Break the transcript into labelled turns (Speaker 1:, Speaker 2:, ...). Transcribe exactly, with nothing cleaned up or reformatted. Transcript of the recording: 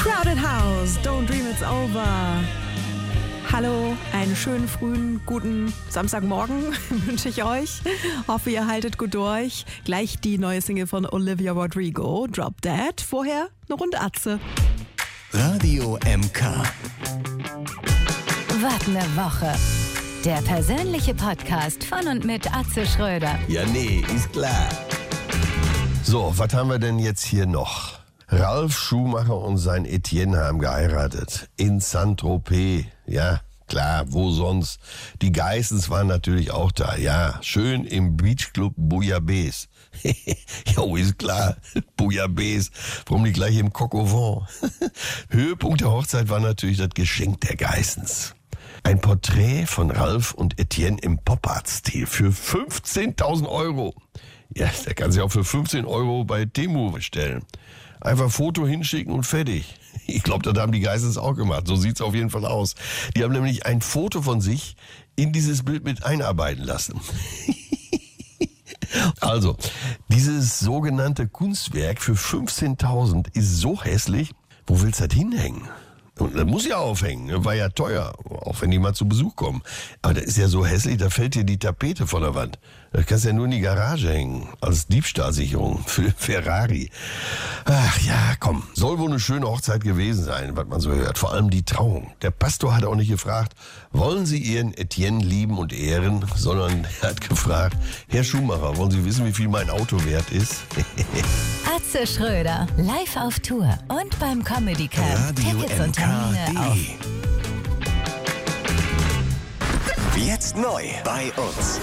Speaker 1: Crowded House, Don't Dream It's Over. Hallo, einen schönen frühen, guten Samstagmorgen wünsche ich euch. Hoffe, ihr haltet gut durch. Gleich die neue Single von Olivia Rodrigo, Drop Dead. Vorher eine Runde Atze.
Speaker 2: Radio M K.
Speaker 3: Was ne Woche. Der persönliche Podcast von und mit Atze Schröder.
Speaker 2: Ja, nee, ist klar. So, was haben wir denn jetzt hier noch? Ralf Schumacher und sein Etienne haben geheiratet. In Saint-Tropez. Ja, klar, wo sonst? Die Geissens waren natürlich auch da. Ja, schön im Beachclub Bouillabaisse. Jo, ist klar. Bouillabaisse. Warum nicht gleich im Coq au Vent? Höhepunkt der Hochzeit war natürlich das Geschenk der Geissens. Ein Porträt von Ralf und Etienne im Pop-Art-Stil für fünfzehntausend Euro. Ja, der kann sich auch für fünfzehn Euro bei Temu bestellen. Einfach Foto hinschicken und fertig. Ich glaube, das haben die Geissens auch gemacht. So sieht's auf jeden Fall aus. Die haben nämlich ein Foto von sich in dieses Bild mit einarbeiten lassen. Also, dieses sogenannte Kunstwerk für fünfzehntausend ist so hässlich. Wo willst du das hinhängen? Und das muss ja aufhängen, war ja teuer, auch wenn die mal zu Besuch kommen. Aber das ist ja so hässlich, da fällt dir die Tapete von der Wand. Das kannst du ja nur in die Garage hängen, als Diebstahlsicherung für Ferrari. Ach ja, komm, soll wohl eine schöne Hochzeit gewesen sein, was man so hört. Vor allem die Trauung. Der Pastor hat auch nicht gefragt, wollen Sie Ihren Etienne lieben und ehren, sondern er hat gefragt, Herr Schumacher, wollen Sie wissen, wie viel mein Auto wert ist?
Speaker 3: Atze Schröder, live auf Tour und beim Comedy Camp. Tickets und Termine auf
Speaker 2: Jetzt neu bei uns.